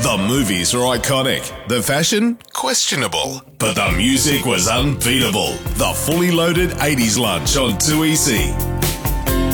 The movies were iconic, the fashion questionable, but the music was unbeatable. The Fully Loaded 80s Lunch on 2EC.